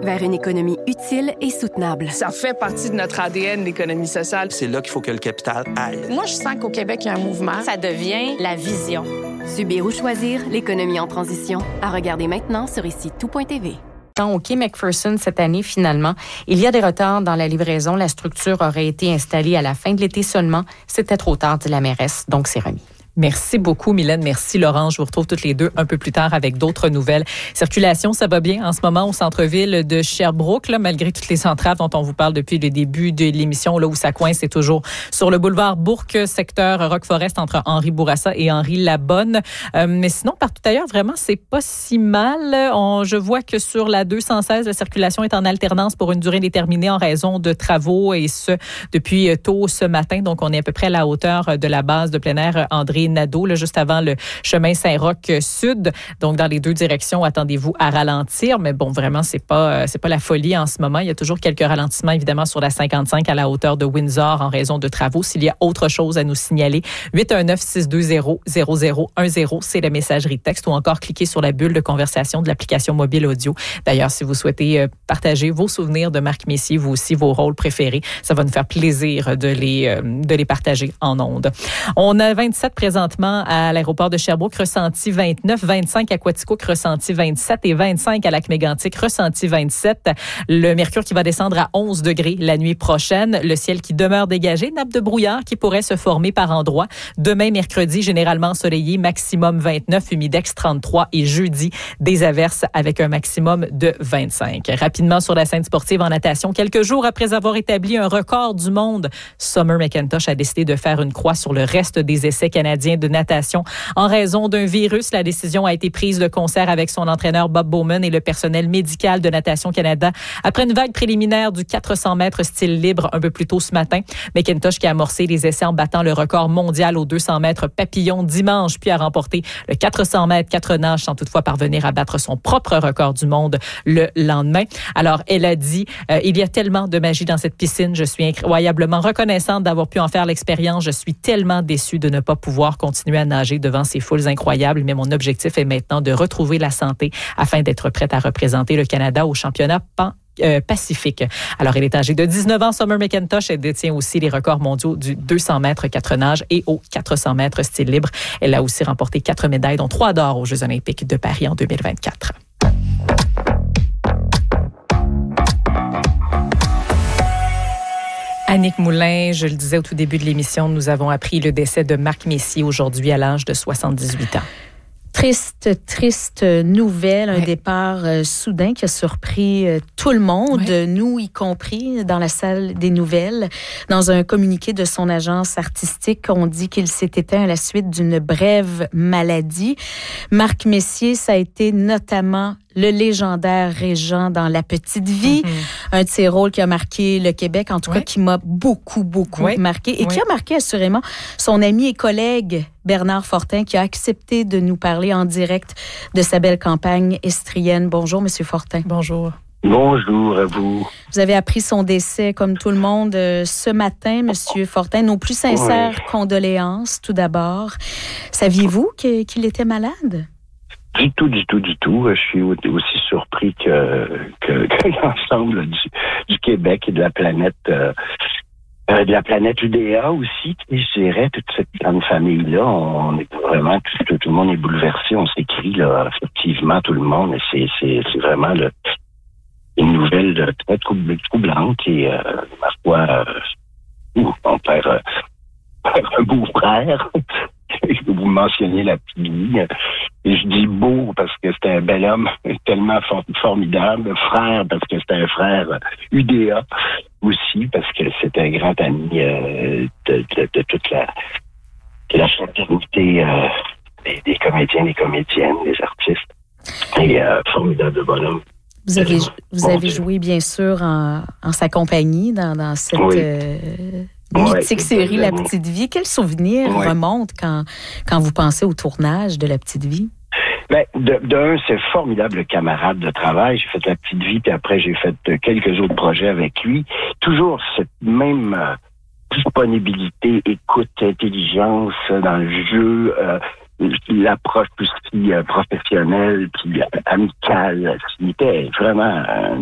vers une économie utile et soutenable. Ça fait partie de notre ADN, l'économie sociale. C'est là qu'il faut que le capital aille. Moi, je sens qu'au Québec, il y a un mouvement. Ça devient la vision. Subir ou choisir l'économie en transition. À regarder maintenant sur ici-tout.tv. Au quai McPherson cette année, finalement, il y a des retards dans la livraison. La structure aurait été installée à la fin de l'été seulement. C'était trop tard, dit la mairesse, donc c'est remis. Merci beaucoup, Mylène. Merci, Laurent. Je vous retrouve toutes les deux un peu plus tard avec d'autres nouvelles. Circulation, ça va bien en ce moment au centre-ville de Sherbrooke, là, malgré toutes les entraves dont on vous parle depuis le début de l'émission, là où ça coince, c'est toujours sur le boulevard Bourque, secteur Rock-Forest, entre Henri Bourassa et Henri Labonne. Mais sinon, partout ailleurs, vraiment, c'est pas si mal. Je vois que sur la 216, la circulation est en alternance pour une durée déterminée en raison de travaux, et ce, depuis tôt ce matin. Donc, on est à peu près à la hauteur de la base de plein air André Nadeau, là, juste avant le chemin Saint-Roch Sud. Donc, dans les deux directions, attendez-vous à ralentir. Mais bon, vraiment, c'est pas la folie en ce moment. Il y a toujours quelques ralentissements, évidemment, sur la 55 à la hauteur de Windsor en raison de travaux. S'il y a autre chose à nous signaler, 819-620-0010, c'est la messagerie texte, ou encore cliquez sur la bulle de conversation de l'application mobile audio. D'ailleurs, si vous souhaitez partager vos souvenirs de Marc Messier, vous aussi, vos rôles préférés, ça va nous faire plaisir de les partager en ondes. On a 27 présentement à l'aéroport de Sherbrooke, ressenti 29, 25 à Quaticook, ressenti 27 et 25 à Lac-Mégantic, ressenti 27. Le mercure qui va descendre à 11 degrés la nuit prochaine. Le ciel qui demeure dégagé, nappe de brouillard qui pourrait se former par endroits. Demain, mercredi, généralement ensoleillé, maximum 29, humidex 33 et jeudi, des averses avec un maximum de 25. Rapidement sur la scène sportive en natation, quelques jours après avoir établi un record du monde, Summer McIntosh a décidé de faire une croix sur le reste des essais canadiens de natation en raison d'un virus. La décision a été prise de concert avec son entraîneur Bob Bowman et le personnel médical de Natation Canada après une vague préliminaire du 400 mètres style libre un peu plus tôt ce matin. McIntosh qui a amorcé les essais en battant le record mondial aux 200 mètres papillon dimanche, puis a remporté le 400 mètres 4 nages sans toutefois parvenir à battre son propre record du monde le lendemain. Alors, elle a dit, il y a tellement de magie dans cette piscine. Je suis incroyablement reconnaissante d'avoir pu en faire l'expérience. Je suis tellement déçue de ne pas pouvoir continuer à nager devant ces foules incroyables, mais mon objectif est maintenant de retrouver la santé afin d'être prête à représenter le Canada au championnat Pacifique. Alors, elle est âgée de 19 ans, Summer McIntosh. Elle détient aussi les records mondiaux du 200 mètres 4 nages et au 400 mètres style libre. Elle a aussi remporté 4 médailles, dont 3 d'or aux Jeux olympiques de Paris en 2024. Annick Moulin, je le disais au tout début de l'émission, nous avons appris le décès de Marc Messier aujourd'hui à l'âge de 78 ans. Triste nouvelle, un départ soudain qui a surpris tout le monde, nous y compris, dans la salle des nouvelles. Dans un communiqué de son agence artistique, on dit qu'il s'est éteint à la suite d'une brève maladie. Marc Messier, ça a été notamment le légendaire régent dans La Petite Vie, un de ses rôles qui a marqué le Québec, en tout cas qui m'a beaucoup marqué, et qui a marqué assurément son ami et collègue Bernard Fortin, qui a accepté de nous parler en direct de sa belle campagne estrienne. Bonjour, Monsieur Fortin. Bonjour. Bonjour à vous. Vous avez appris son décès, comme tout le monde, ce matin, Monsieur Fortin. Nos plus sincères condoléances, tout d'abord. Saviez-vous qu'il était malade? Du tout. Je suis aussi surpris que l'ensemble du Québec et de la planète UDA aussi. Et je dirais, toute cette grande famille-là, on est vraiment, tout le monde est bouleversé. On s'écrit, là, effectivement, tout le monde. Et c'est vraiment une nouvelle très troublante. Et, ma foi, on perd un beau frère. Vous mentionniez La Petite Vie. Et je dis beau parce que c'était un bel homme tellement formidable. Frère parce que c'était un frère UDA aussi, parce que c'était un grand ami de toute la fraternité des comédiens, des comédiennes, des artistes. Et formidable bonhomme. Vous avez joué, bien sûr, en sa compagnie dans cette... mythique série La Petite Vie. Quel souvenir remonte quand vous pensez au tournage de La Petite Vie? Ben, d'un, c'est formidable camarade de travail. J'ai fait La Petite Vie, puis après, j'ai fait quelques autres projets avec lui. Toujours cette même disponibilité, écoute, intelligence dans le jeu, l'approche aussi professionnelle, puis amicale. Il était vraiment